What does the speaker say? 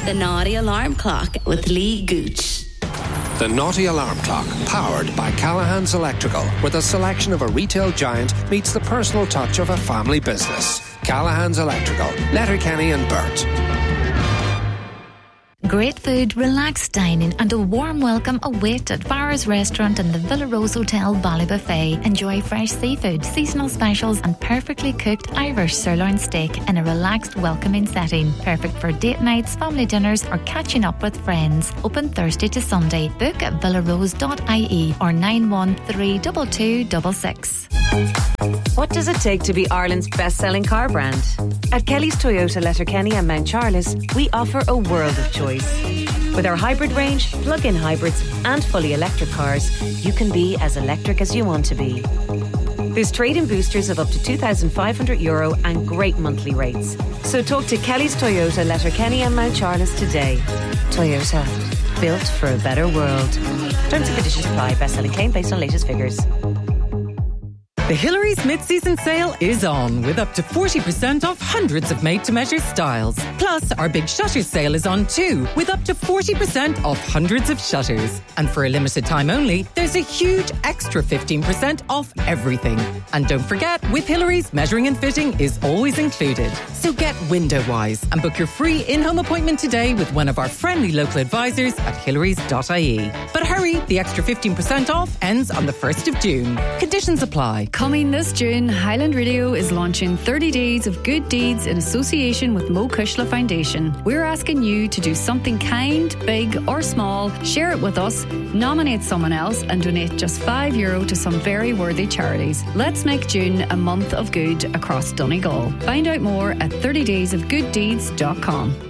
The Naughty Alarm Clock with Lee Gooch. The Naughty Alarm Clock, powered by Callahan's Electrical, where the selection of a retail giant meets the personal touch of a family business. Callahan's Electrical, Letterkenny and Burt. Great food, relaxed dining and a warm welcome await at Farrar's Restaurant and the Villa Rose Hotel Ballybuffet. Enjoy fresh seafood, seasonal specials and perfectly cooked Irish sirloin steak in a relaxed, welcoming setting. Perfect for date nights, family dinners or catching up with friends. Open Thursday to Sunday. Book at villarose.ie or 9132266. What does it take to be Ireland's best-selling car brand? At Kelly's Toyota Letterkenny and Mount Charles, we offer a world of choice. With our hybrid range, plug-in hybrids and fully electric cars, you can be as electric as you want to be. There's trade-in boosters of up to €2,500 and great monthly rates. So talk to Kelly's Toyota Letterkenny and Mount Charles today. Toyota, built for a better world. Terms and conditions apply. Best-selling claim based on latest figures. The Hillary's mid-season sale is on, with up to 40% off hundreds of made-to-measure styles. Plus, our big shutters sale is on too, with up to 40% off hundreds of shutters. And for a limited time only, there's a huge extra 15% off everything. And don't forget, with Hillary's, measuring and fitting is always included. So get window-wise and book your free in-home appointment today with one of our friendly local advisors at hillary.ie. But hurry, the extra 15% off ends on the 1st of June. Conditions apply. Coming this June, Highland Radio is launching 30 Days of Good Deeds in association with Mo Kushla Foundation. We're asking you to do something kind, big or small, share it with us, nominate someone else and donate just €5 to some very worthy charities. Let's make June a month of good across Donegal. Find out more at 30daysofgooddeeds.com.